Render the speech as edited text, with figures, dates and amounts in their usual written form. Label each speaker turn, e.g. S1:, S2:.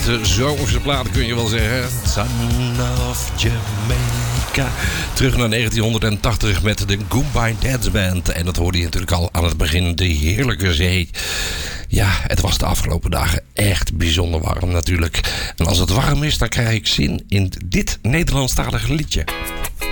S1: echte zomerse plaat, kun je wel zeggen. Son of Jamaica. Terug naar 1980 met de Goodbye Dance Band. En dat hoorde je natuurlijk al aan het begin. De heerlijke zee. Ja, het was de afgelopen dagen echt bijzonder warm natuurlijk. En als het warm is, dan krijg ik zin in dit Nederlandstalige liedje.